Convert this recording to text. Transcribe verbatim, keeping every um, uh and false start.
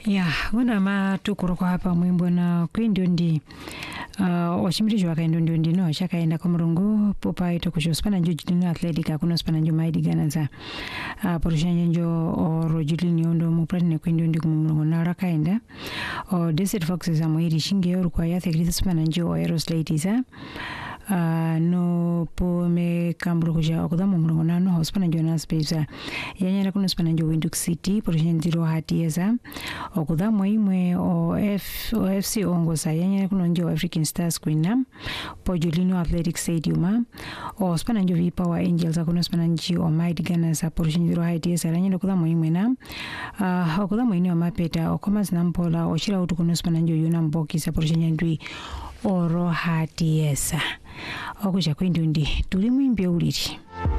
Ya, wana ma tukuru kwa hapa mwimbo na kuindio ndi uh, wachimirijo waka indio ndi no shaka enda kwa mrungu popa ito kusho spana njo jilino atletika kuno spana njo maidi gana za uh, porushanya njo o rojilini ondo muprani ne kuindio ndi kumurungu na raka enda o Desert Foxes za mwiri shinge oru kwa yathe krita spana njo o Eros Ladies Uh, no po me kamburu kuja okudamu murungu na no hospana njo na space yanyara kuno spana njo Windhoek City porushanya ndiro hatieza okudamu imwe o F o F C ongoza yanyara kuno njo African Stars Queen po Jolino Athletic Stadium o spana njo V Power Angels kuno spana njo o Mighty Gunners porushanya ndiro hatieza yanyara okudamu imwe na uh, okudamu ine o mapeta o Commerce Nampola o chira utu kuno spana njo Yuna Mboki sa porushanya ndwi oro hatieza okuja kwindundi tuli mwimbe uliri.